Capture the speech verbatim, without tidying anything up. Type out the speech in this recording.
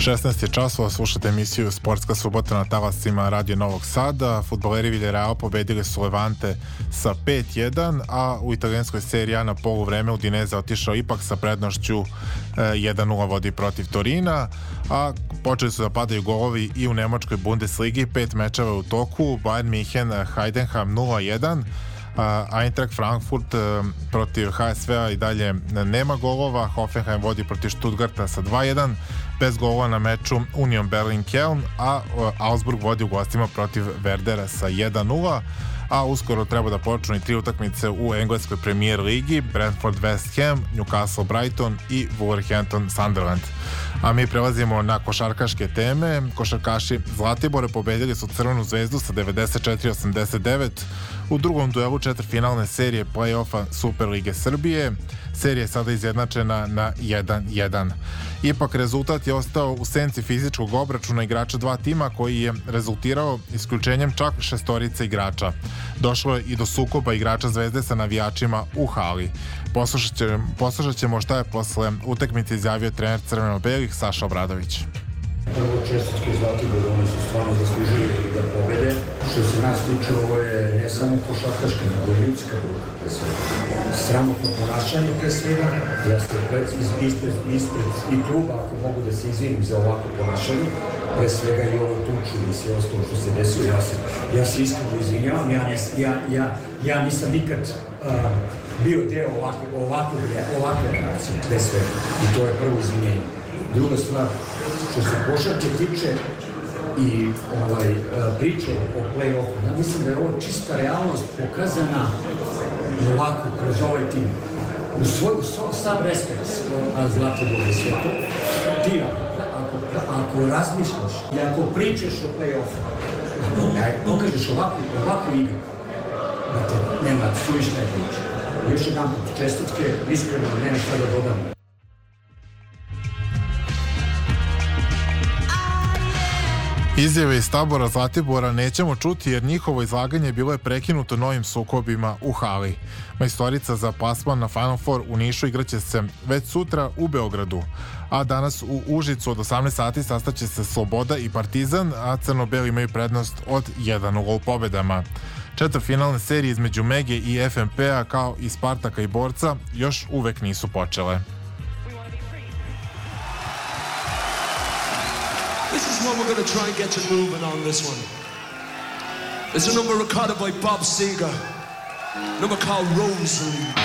šesnaest časova, slušate emisiju Sportska subota na talasima Radio Novog Sada. Fudbaleri Villarreal pobedili su Levante sa pet jedan, a u italijanskoj seriji A na poluvreme Udinese otišao ipak sa prednošću jedan nula vodi protiv Torina, a počeli su da padaju golovi i u nemačkoj Bundesligi, pet mečeva u toku. Bayern Minhen, Heidenheim nula jedan, Eintracht Frankfurt protiv H S V-a i dalje nema golova. Hoffenheim vodi protiv Stuttgarta sa dva jedan, bez golova na meču Union Berlin-Köln, a Augsburg vodi u gostima protiv Werdera sa jedan nula, a uskoro treba da počnu i tri utakmice u engleskoj Premier ligi: Brentford West Ham, Newcastle Brighton i Wolverhampton Sunderland. A mi prelazimo na košarkaške teme. Košarkaši Zlatibora pobedili su Crvenu zvezdu sa devedeset četiri osamdeset devet u drugom duelu četvrtfinalne serije play-offa Super lige Srbije. Serija je sada izjednačena na jedan jedan. Ipak rezultat je ostao u senci fizičkog obračuna igrača dva tima, koji je rezultirao isključenjem čak šestorice igrača. Došlo je i do sukoba igrača Zvezde sa navijačima u hali. Poslušat ćemo, poslušat ćemo šta je posle utakmice izjavio trener crveno-belih Saša Obradović. Prvo čestitke Zlatiboru, oni su stvarno zaslužili da pobede. Što se nas tiče, ovo je ne samo košarkaška, nego ljudska bruka, pre svega. Sramotno ponašanje, pre svega. Ja ste ispred, ispred i kluba, ako mogu da se izvinim za ovako ponašanje, pre svega i ovo tuču i sve ostalo što se desilo. Ja se, ja se iskreno izvinjavam, ja, ja, ja, ja nisam nikad uh, bio deo ovakve, ovakve, ovakve reakcije, pre svega. I to je prvo izvinjenje. Druga stvar, što se košarke tiče i ovaj, priče o play-offu, ja mislim da je ovo čista realnost pokazana ovako kroz ovaj tim. U svoju sam respekt Zlatibora i sve to, ti ako, ako razmišljaš i ako pričaš o play-offu, ako pokažeš ovakvu, ovakvu igru, znate, nema suvišne priče. Još jedan put čestitke, iskreno, nema šta da dodam. Izjave iz tabora Zlatibora nećemo čuti, jer njihovo izlaganje bilo je prekinuto novim sukobima u hali. Majstorica za plasman na Final Four u Nišu igraće se već sutra u Beogradu, a danas u Užicu od osamnaest sati sastaće se Sloboda i Partizan, a crno-beli imaju prednost od jedan nula u pobedama. Četvrtfinalne serije između Mege i F M P-a, kao i Spartaka i Borca, još uvek nisu počele. This is when we're going to try and get you moving on this one. It's a number recorded by Bob Seger, a number called Rosalie.